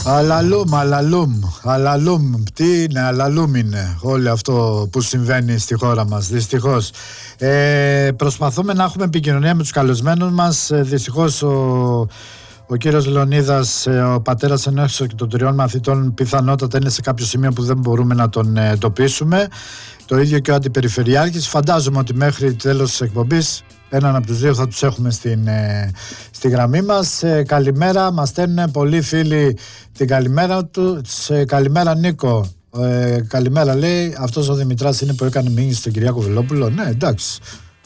Αλαλούμ. Τι είναι, αλαλούμ είναι όλο αυτό που συμβαίνει στη χώρα μας, δυστυχώς. Προσπαθούμε να έχουμε επικοινωνία με τους καλεσμένους μας. Δυστυχώς ο κύριος Λεωνίδας, ο πατέρας ενός και των 3 μαθητών, πιθανότατα είναι σε κάποιο σημείο που δεν μπορούμε να τον εντοπίσουμε. Το ίδιο και ο αντιπεριφερειάρχης. Φαντάζομαι ότι μέχρι τέλος της εκπομπής έναν από τους δύο θα τους έχουμε στη γραμμή μας. Καλημέρα, μας στέλνουν πολλοί φίλοι την καλημέρα του. Καλημέρα Νίκο. Καλημέρα, λέει. Αυτός ο Δημητράς είναι που έκανε μήνυση στον Κυριάκο Βελόπουλο. Ναι, εντάξει,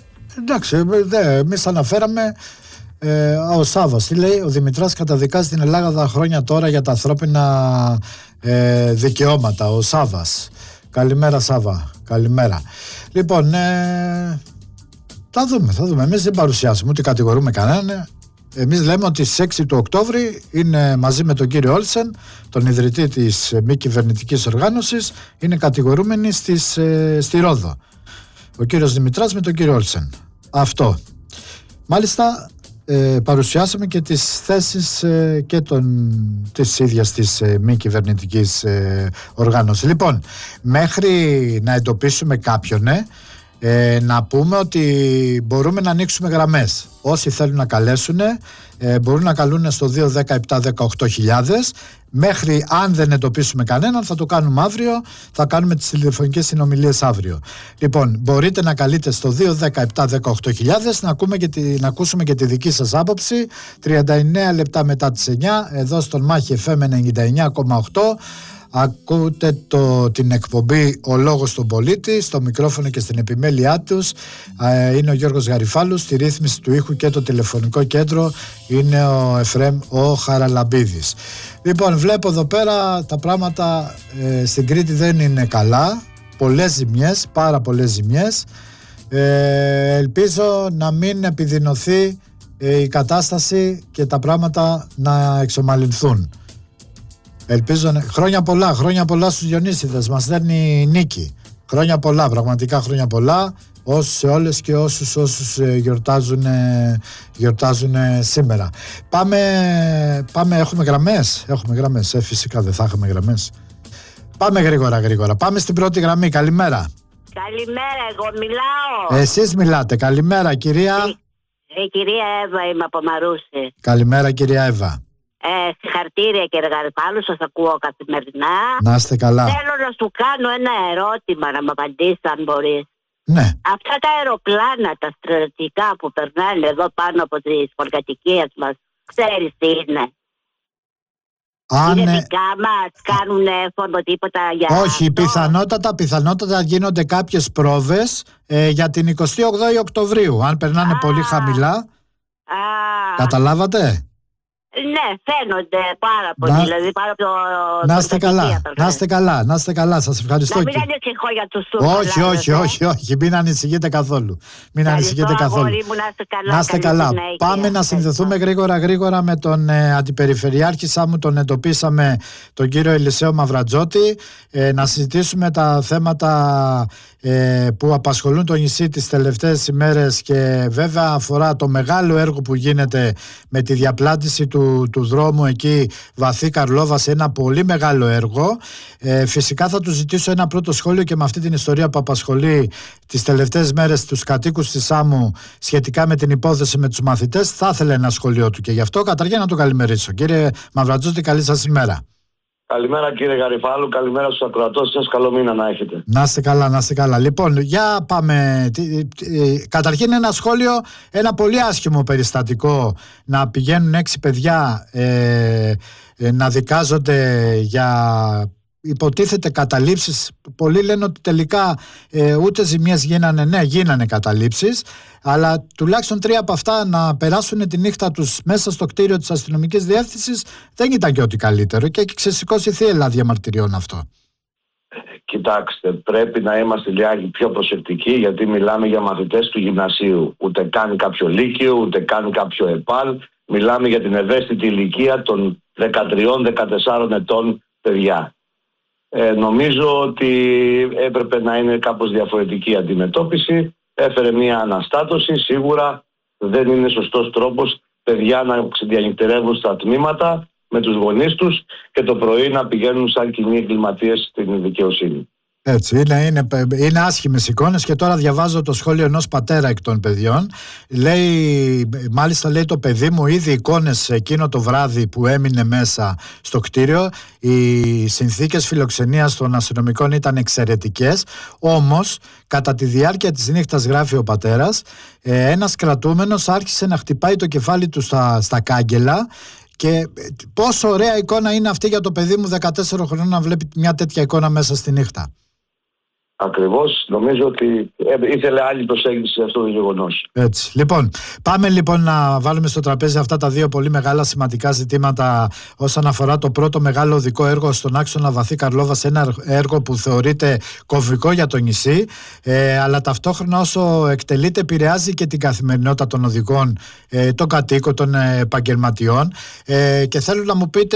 εμείς αναφέραμε. Ο Σάββας, τι λέει? Ο Δημητράς καταδικάζει την Ελλάδα χρόνια τώρα για τα ανθρώπινα δικαιώματα. Ο Σάββας. Καλημέρα Σάββα. Καλημέρα. Λοιπόν, θα δούμε. Εμείς δεν παρουσιάσουμε ούτε κατηγορούμε κανέναν. Εμείς λέμε ότι στις 6 του Οκτώβρη είναι μαζί με τον κύριο Όλσεν, τον ιδρυτή της μη κυβερνητικής οργάνωσης, είναι κατηγορούμενοι στη Ρόδο. Ο κύριος Δημητράς με τον κύριο Όλσεν. Αυτό. Μάλιστα παρουσιάσαμε και τις θέσεις και της ίδιας της μη κυβερνητικής οργάνωσης. Λοιπόν, μέχρι να εντοπίσουμε κάποιον, να πούμε ότι μπορούμε να ανοίξουμε γραμμές. Όσοι θέλουν να καλέσουν μπορούν να καλούν στο 217-18.000. Μέχρι, αν δεν εντοπίσουμε κανέναν, θα το κάνουμε αύριο. Θα κάνουμε τις τηλεφωνικές συνομιλίες αύριο. Λοιπόν, μπορείτε να καλείτε στο 217-18.000 να ακούσουμε και τη δική σας άποψη. 39 λεπτά μετά τις 9, εδώ στον Μάχη FM 99,8. Ακούτε την εκπομπή «Ο Λόγος του Πολίτη», στο μικρόφωνο και στην επιμέλειά τους είναι ο Γιώργος Γαριφάλους, στη ρύθμιση του ήχου και το τηλεφωνικό κέντρο είναι ο Εφραίμ ο Χαραλαμπίδης. Λοιπόν, βλέπω εδώ πέρα τα πράγματα στην Κρήτη δεν είναι καλά, πολλές ζημιές, πάρα πολλές ζημιές. Ελπίζω να μην επιδεινωθεί η κατάσταση και τα πράγματα να εξομαλυνθούν. Ελπίζω. Χρόνια πολλά στους Διονύσιδες. Μας δέρνει Νίκη. Χρόνια πολλά, πραγματικά χρόνια πολλά σε όλες και όσους γιορτάζουν σήμερα. Πάμε, έχουμε γραμμές. Φυσικά δεν θα έχουμε γραμμές. Πάμε γρήγορα. Πάμε στην πρώτη γραμμή. Καλημέρα. Καλημέρα, εγώ μιλάω. Εσείς μιλάτε. Καλημέρα, κυρία. Κυρία Εύα, είμαι από Μαρούσι. Καλημέρα, κυρία Εύα. Συγχαρητήρια κύριε Γαριφάλου, σας ακούω καθημερινά. Να είστε καλά. Θέλω να σου κάνω ένα ερώτημα, να μου απαντήσεις αν μπορείς. Ναι. Αυτά τα αεροπλάνα, τα στρατιωτικά που περνάνε εδώ πάνω από τις πολυκατοικίες μας, ξέρεις τι είναι? Είναι δικά μας, κάνουν φόρμα τίποτα για? Όχι, πιθανότατα γίνονται κάποιες πρόβες για την 28η Οκτωβρίου. Αν περνάνε πολύ χαμηλά. Καταλάβατε? Ναι, φαίνονται πάρα πολύ. Δηλαδή, πάρα από το. Να είστε καλά, σας ευχαριστώ. Να μην ανησυχώ για τους Τούρκους. Όχι, μην ανησυχείτε καθόλου. Να είστε καλά. Πάμε να συνδεθούμε γρήγορα με τον αντιπεριφερειάρχη Σάμου, τον εντοπίσαμε, τον κύριο Ελισαίο Μαυρατζώτη, να συζητήσουμε τα θέματα που απασχολούν το νησί τις τελευταίες ημέρες και βέβαια αφορά το μεγάλο έργο που γίνεται με τη διαπλάτηση του δρόμου εκεί Βαθύ Καρλόβα, σε ένα πολύ μεγάλο έργο. Φυσικά θα του ζητήσω ένα πρώτο σχόλιο και με αυτή την ιστορία που απασχολεί τις τελευταίες μέρες τους κατοίκους της Σάμου σχετικά με την υπόθεση με τους μαθητές. Θα ήθελα ένα σχόλιο του και γι' αυτό καταρχήν να το καλημερίσω. Κύριε Μαυρατζώτη, καλή σας ημέρα. Καλημέρα κύριε Γαριφάλου, καλημέρα στους ακροατές σας, καλό μήνα να έχετε. Να είστε καλά. Λοιπόν, για πάμε. Καταρχήν ένα σχόλιο, ένα πολύ άσχημο περιστατικό, να πηγαίνουν 6 παιδιά να δικάζονται για υποτίθεται καταλήψεις. Πολλοί λένε ότι τελικά ούτε ζημιές γίνανε. Ναι, γίνανε καταλήψεις, αλλά τουλάχιστον 3 από αυτά να περάσουν τη νύχτα τους μέσα στο κτίριο της αστυνομικής διεύθυνσης δεν ήταν και ό,τι καλύτερο και έχει ξεσηκώσει θύελλα διαμαρτυριών αυτό. Κοιτάξτε, πρέπει να είμαστε λίγοι πιο προσεκτικοί, γιατί μιλάμε για μαθητές του γυμνασίου. Ούτε καν κάποιο λύκειο, ούτε καν κάποιο ΕΠΑΛ. Μιλάμε για την ευαίσθητη ηλικία των 13-14 ετών παιδιά. Νομίζω ότι έπρεπε να είναι κάπως διαφορετική αντιμετώπιση. Έφερε μια αναστάτωση. Σίγουρα δεν είναι σωστός τρόπος παιδιά να ξεδιανυκτερεύουν στα τμήματα με τους γονείς τους και το πρωί να πηγαίνουν σαν κοινοί εγκληματίες στην δικαιοσύνη. Έτσι, είναι άσχημες εικόνες. Και τώρα διαβάζω το σχόλιο ενός πατέρα εκ των παιδιών. Μάλιστα λέει το παιδί μου, ήδη εικόνες εκείνο το βράδυ που έμεινε μέσα στο κτίριο, οι συνθήκες φιλοξενίας των αστυνομικών ήταν εξαιρετικές. Όμως κατά τη διάρκεια της νύχτας, γράφει ο πατέρας, ένας κρατούμενος άρχισε να χτυπάει το κεφάλι του στα κάγκελα. Και πόσο ωραία εικόνα είναι αυτή για το παιδί μου 14 χρονών να βλέπει μια τέτοια εικόνα μέσα στη νύχτα. Ακριβώς, νομίζω ότι ήθελε άλλη προσέγγιση σε αυτό το γεγονός. Έτσι. Λοιπόν, πάμε λοιπόν να βάλουμε στο τραπέζι αυτά τα δύο πολύ μεγάλα σημαντικά ζητήματα όσον αφορά το πρώτο μεγάλο οδικό έργο στον άξονα Βαθύ-Καρλόβας, ένα έργο που θεωρείται κομβικό για το νησί, αλλά ταυτόχρονα όσο εκτελείται επηρεάζει και την καθημερινότητα των οδηγών, των κατοίκων, των επαγγελματιών, και θέλω να μου πείτε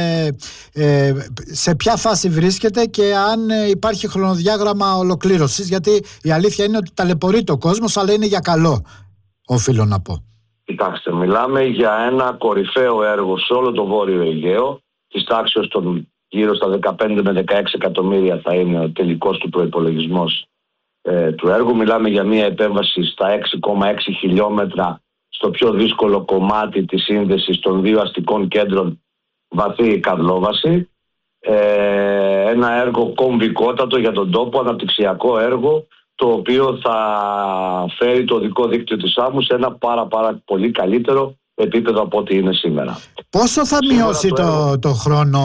σε ποια φάση βρίσκεται και αν υπάρχει χρονοδιάγραμμα ολοκλήρωσης, γιατί η αλήθεια είναι ότι ταλαιπωρείται ο κόσμος, αλλά είναι για καλό, οφείλω να πω. Κοιτάξτε, μιλάμε για ένα κορυφαίο έργο σε όλο το Βόρειο Αιγαίο, της τάξης των γύρω στα 15 με 16 εκατομμύρια θα είναι ο τελικός του προϋπολογισμός του έργου. Μιλάμε για μια επέμβαση στα 6,6 χιλιόμετρα στο πιο δύσκολο κομμάτι της σύνδεσης των δύο αστικών κέντρων Βαθύ-Καρλόβαση. Ένα έργο κομβικότατο για τον τόπο, αναπτυξιακό έργο, το οποίο θα φέρει το οδικό δίκτυο της άμμου σε ένα πάρα πολύ καλύτερο επίπεδο από ό,τι είναι σήμερα. Πόσο θα μειώσει το χρόνο,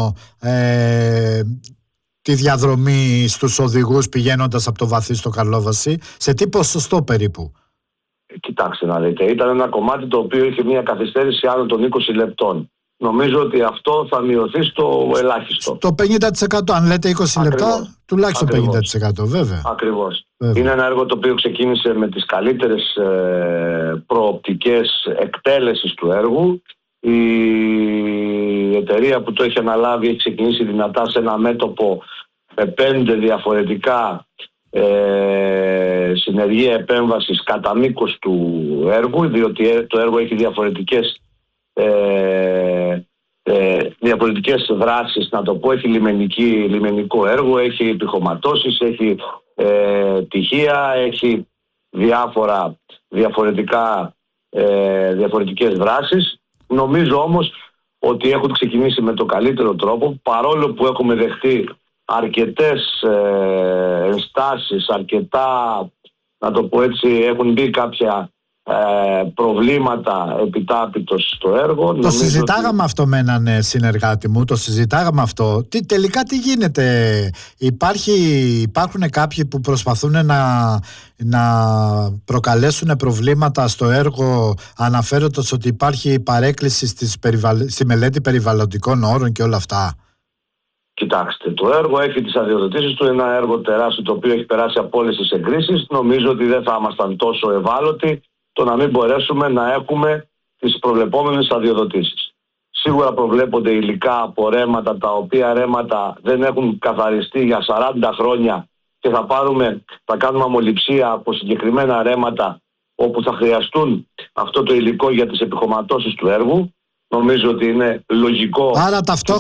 τη διαδρομή στους οδηγούς πηγαίνοντας από το Βαθύ στο Καρλόβαση, σε τι ποσοστό περίπου? Κοιτάξτε να δείτε, ήταν ένα κομμάτι το οποίο είχε μια καθυστέρηση άνω των 20 λεπτών. Νομίζω ότι αυτό θα μειωθεί στο ελάχιστο. Το 50%, αν λέτε 20 λεπτά, τουλάχιστον 50%, βέβαια. Ακριβώς. Είναι ένα έργο το οποίο ξεκίνησε με τις καλύτερες προοπτικές εκτέλεσης του έργου. Η εταιρεία που το έχει αναλάβει έχει ξεκινήσει δυνατά σε ένα μέτωπο με 5 διαφορετικά συνεργεία επέμβασης κατά μήκος του έργου, διότι το έργο έχει διαφορετικές δράσεις, να το πω. Έχει λιμενικό έργο, έχει επιχωματώσεις, έχει τυχεία, έχει διαφορετικές δράσεις. Νομίζω όμως ότι έχουν ξεκινήσει με το καλύτερο τρόπο, παρόλο που έχουμε δεχτεί αρκετές ενστάσεις, να το πω έτσι, έχουν μπει κάποια προβλήματα επιτάπητος στο έργο. Το συζητάγαμε αυτό με έναν συνεργάτη μου, τελικά τι γίνεται? Υπάρχουν κάποιοι που προσπαθούν να προκαλέσουν προβλήματα στο έργο, αναφέροντας ότι υπάρχει παρέκκληση στη μελέτη περιβαλλοντικών όρων και όλα αυτά. Κοιτάξτε, το έργο έχει τις αδειοδοτήσεις του, ένα έργο τεράστιο το οποίο έχει περάσει από όλες τις εγκρίσεις. Νομίζω ότι δεν θα ήμασταν τόσο ευάλωτοι το να μην μπορέσουμε να έχουμε τις προβλεπόμενες αδειοδοτήσεις. Σίγουρα προβλέπονται υλικά από ρέματα, τα οποία ρέματα δεν έχουν καθαριστεί για 40 χρόνια και θα κάνουμε αμμολυψία από συγκεκριμένα ρέματα όπου θα χρειαστούν αυτό το υλικό για τις επιχωματώσεις του έργου. Νομίζω ότι είναι λογικό. Άρα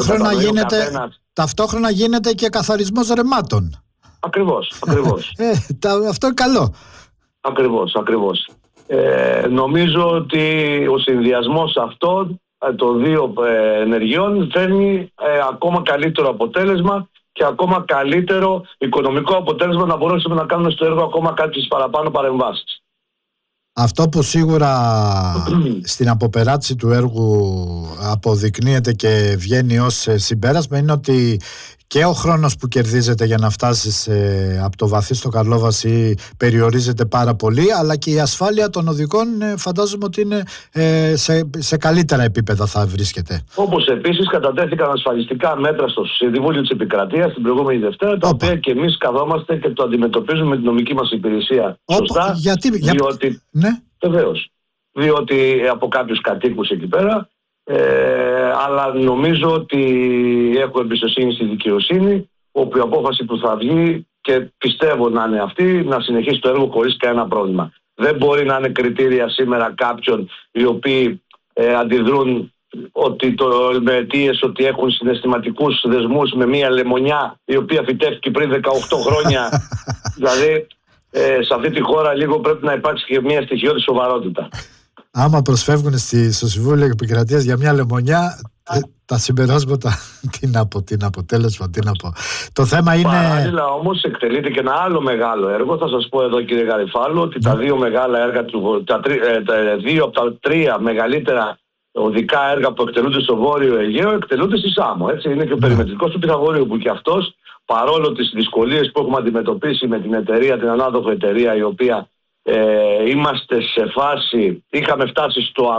ταυτόχρονα γίνεται και καθαρισμός ρεμάτων. Ακριβώς. Αυτό είναι καλό. Ακριβώς. Νομίζω ότι ο συνδυασμός αυτών των δύο ενεργειών φέρνει ακόμα καλύτερο αποτέλεσμα και ακόμα καλύτερο οικονομικό αποτέλεσμα, να μπορέσουμε να κάνουμε στο έργο ακόμα κάποιες παραπάνω παρεμβάσεις. Αυτό που σίγουρα στην αποπεράτηση του έργου αποδεικνύεται και βγαίνει ως συμπέρασμα είναι ότι και ο χρόνος που κερδίζεται για να φτάσεις από το Βαθύ στο Καρλόβαση περιορίζεται πάρα πολύ, αλλά και η ασφάλεια των οδικών φαντάζομαι ότι είναι σε καλύτερα επίπεδα θα βρίσκεται. Όπως επίσης κατατέθηκαν ασφαλιστικά μέτρα στο Συμβούλιο της Επικρατείας την προηγούμενη Δευτέρα, τα οποία και εμείς καθόμαστε και το αντιμετωπίζουμε με την νομική μας υπηρεσία σωστά. Διότι, ναι. Βεβαίως, διότι από κάποιους κατοίκους εκεί πέρα, αλλά νομίζω ότι έχω εμπιστοσύνη στη δικαιοσύνη, όπου η απόφαση που θα βγει, και πιστεύω να είναι αυτή, να συνεχίσει το έργο χωρίς κανένα πρόβλημα. Δεν μπορεί να είναι κριτήρια σήμερα κάποιων οι οποίοι αντιδρούν ότι με αιτίες ότι έχουν συναισθηματικούς δεσμούς με μια λεμονιά η οποία φυτεύτηκε πριν 18 χρόνια. Δηλαδή σε αυτή τη χώρα λίγο πρέπει να υπάρξει και μια στοιχειώδη σοβαρότητα. Άμα προσφεύγουν στο Συμβούλιο Επικρατείας για μια λεμονιά, τα συμπεράσματα, τι να πω. Το θέμα είναι... Παράλληλα όμως εκτελείται και ένα άλλο μεγάλο έργο. Θα σας πω εδώ, κύριε Γαριφάλου, ότι τα δύο μεγάλα έργα, δύο από τα τρία μεγαλύτερα οδικά έργα που εκτελούνται στο Βόρειο Αιγαίο εκτελούνται στη Σάμο. Έτσι. Είναι και ο περιμετρικός του Πυθαγορείου, που και αυτός, παρόλο τις δυσκολίες που έχουμε αντιμετωπίσει με την εταιρεία, την ανάδοχο εταιρεία, η οποία είμαστε σε φάση, είχαμε φτάσει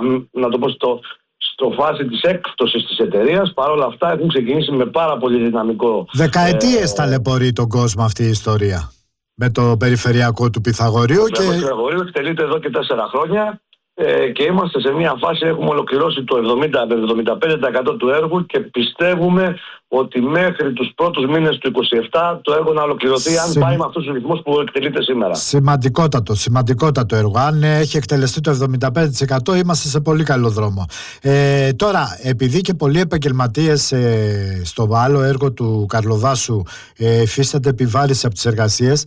στο φάση της έκπτωσης της εταιρείας. Παρόλα αυτά έχουν ξεκινήσει με πάρα πολύ δυναμικό. Δεκαετίες ταλαιπωρεί τον κόσμο αυτή η ιστορία με το περιφερειακό του Πυθαγορείου. Το Πυθαγορείου εκτελείται εδώ και 4 χρόνια και είμαστε σε μια φάση, έχουμε ολοκληρώσει το 70-75% του έργου και πιστεύουμε ότι μέχρι τους πρώτους μήνες του 27 το έργο να ολοκληρωθεί, αν πάει με αυτούς τους ρυθμούς που εκτελείται σήμερα. Σημαντικότατο έργο. Αν έχει εκτελεστεί το 75% είμαστε σε πολύ καλό δρόμο. Τώρα, επειδή και πολλοί επαγγελματίες στο άλλο έργο του Καρλοδάσου υφίστανται επιβάρηση από τις εργασίες,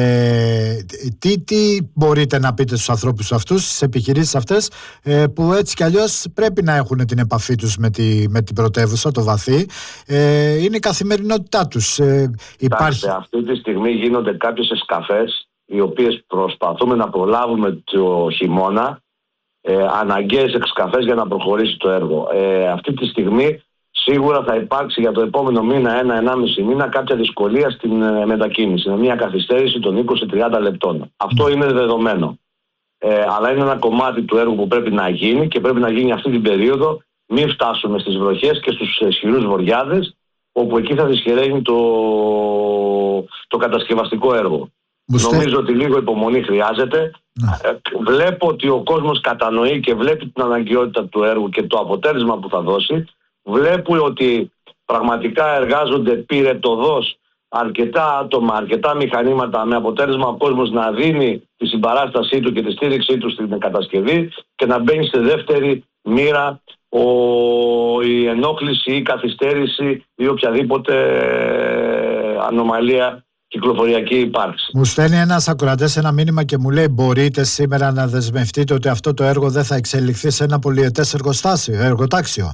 τι μπορείτε να πείτε στους ανθρώπους αυτούς, στις επιχειρήσεις αυτές, που έτσι κι αλλιώς πρέπει να έχουν την επαφή τους με την πρωτεύουσα, το βαθύ, είναι η καθημερινότητά τους. Αυτή τη στιγμή γίνονται κάποιες εσκαφές οι οποίες προσπαθούμε να προλάβουμε το χειμώνα, αναγκαίες εξκαφές για να προχωρήσει το έργο. Αυτή τη στιγμή σίγουρα θα υπάρξει για το επόμενο μήνα, 1-1,5 μήνα, κάποια δυσκολία στην μετακίνηση, με μια καθυστέρηση των 20-30 λεπτών. Αυτό είναι δεδομένο. Αλλά είναι ένα κομμάτι του έργου που πρέπει να γίνει και πρέπει να γίνει αυτή την περίοδο. Μην φτάσουμε στις βροχές και στους ισχυρούς βοριάδες, όπου εκεί θα δυσχεραίνει το κατασκευαστικό έργο. Νομίζω ότι λίγο υπομονή χρειάζεται. Βλέπω ότι ο κόσμος κατανοεί και βλέπει την αναγκαιότητα του έργου και το αποτέλεσμα που θα δώσει. Βλέπω ότι πραγματικά εργάζονται πυρετοδός αρκετά άτομα, αρκετά μηχανήματα, με αποτέλεσμα ο κόσμος να δίνει τη συμπαράστασή του και τη στήριξή του στην κατασκευή και να μπαίνει στη δεύτερη μοίρα η ενόχληση ή η καθυστέρηση ή οποιαδήποτε ανομαλία κυκλοφοριακή υπάρξει. Μου στέλνει ένας ακροατές ένα μήνυμα και μου λέει: μπορείτε σήμερα να δεσμευτείτε ότι αυτό το έργο δεν θα εξελιχθεί σε ένα πολυετές εργοτάξιο?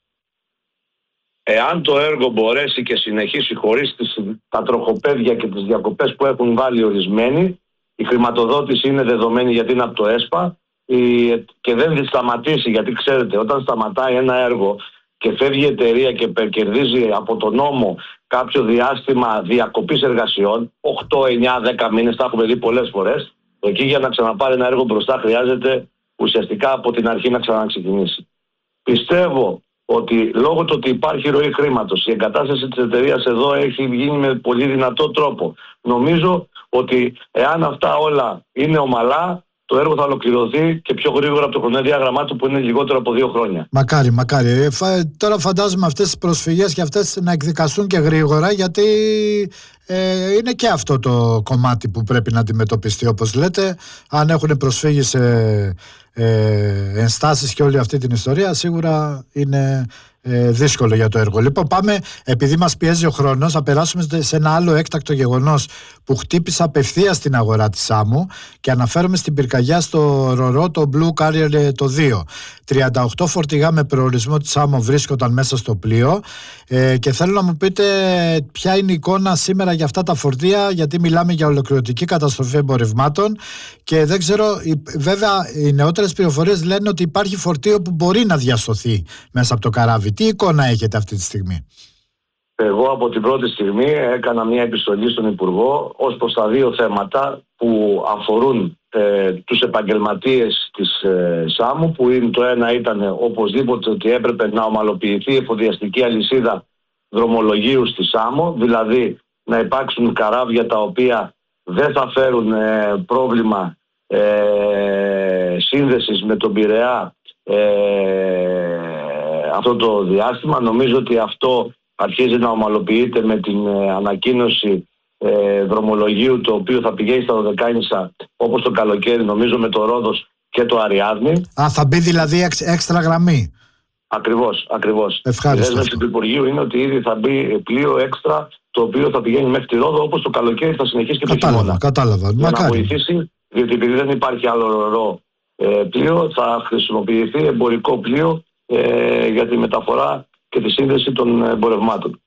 Εάν το έργο μπορέσει και συνεχίσει χωρίς τα τροχοπέδια και τις διακοπές που έχουν βάλει ορισμένοι, η χρηματοδότηση είναι δεδομένη γιατί είναι από το ΕΣΠΑ και δεν θα σταματήσει, γιατί ξέρετε, όταν σταματάει ένα έργο και φεύγει η εταιρεία και κερδίζει από τον νόμο κάποιο διάστημα διακοπής εργασιών, 8, 9, 10 μήνες, τα έχουμε δει πολλές φορές, εκεί για να ξαναπάρει ένα έργο μπροστά χρειάζεται ουσιαστικά από την αρχή να ξαναξεκινήσει. Πιστεύω ότι λόγω του ότι υπάρχει ροή χρήματος, η εγκατάσταση της εταιρείας εδώ έχει γίνει με πολύ δυνατό τρόπο. Νομίζω ότι εάν αυτά όλα είναι ομαλά, το έργο θα ολοκληρωθεί και πιο γρήγορα από το χρονοδιάγραμμά του, που είναι λιγότερο από 2 χρόνια. Μακάρι. Τώρα φαντάζομαι αυτές τις προσφυγές και αυτές να εκδικαστούν και γρήγορα, γιατί είναι και αυτό το κομμάτι που πρέπει να αντιμετωπιστεί, όπως λέτε. Αν έχουν προσφύγει σε ενστάσεις και όλη αυτή την ιστορία, σίγουρα είναι δύσκολο για το έργο. Λοιπόν, πάμε, επειδή μας πιέζει ο χρόνος, να περάσουμε σε ένα άλλο έκτακτο γεγονός που χτύπησε απευθείας στην αγορά της Σάμου, και αναφέρομαι στην πυρκαγιά στο Ρορό, το Blue Carrier το 2. 38 φορτηγά με προορισμό της Σάμου βρίσκονταν μέσα στο πλοίο, και θέλω να μου πείτε ποια είναι η εικόνα σήμερα για αυτά τα φορτία, γιατί μιλάμε για ολοκληρωτική καταστροφή εμπορευμάτων και δεν ξέρω, βέβαια οι νεότερες πληροφορίες λένε ότι υπάρχει φορτίο που μπορεί να διασωθεί μέσα από το καράβι. Τι εικόνα έχετε αυτή τη στιγμή? Εγώ από την πρώτη στιγμή έκανα μια επιστολή στον Υπουργό ως προς τα δύο θέματα που αφορούν τους επαγγελματίες της Σάμου, που είναι, το ένα ήταν οπωσδήποτε ότι έπρεπε να ομαλοποιηθεί η εφοδιαστική αλυσίδα δρομολογίου στη Σάμο, δηλαδή να υπάρξουν καράβια τα οποία δεν θα φέρουν πρόβλημα σύνδεσης με τον Πειραιά αυτό το διάστημα. Νομίζω ότι αυτό αρχίζει να ομαλοποιείται με την ανακοίνωση δρομολογίου, το οποίο θα πηγαίνει στα Δωδεκάνησα όπως το καλοκαίρι, νομίζω με το Ρόδος και το Αριάδνη. Θα μπει δηλαδή έξτρα γραμμή. Ακριβώς. Η Ευχάριστο. δέσμευση του Υπουργείου είναι ότι ήδη θα μπει πλοίο έξτρα, το οποίο θα πηγαίνει μέχρι τη Ρόδο, όπως το καλοκαίρι θα συνεχίσει και το χειμώνα. Κατάλαβα. Για να βοηθήσει, διότι επειδή δεν υπάρχει άλλο ρορό πλοίο, θα χρησιμοποιηθεί εμπορικό πλοίο για τη μεταφορά και τη σύνδεση των εμπορευμάτων.